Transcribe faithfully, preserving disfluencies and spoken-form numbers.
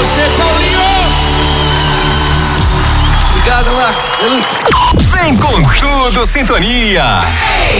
você, Paulinho! Obrigado, Marco. Vem com tudo, Sintonia.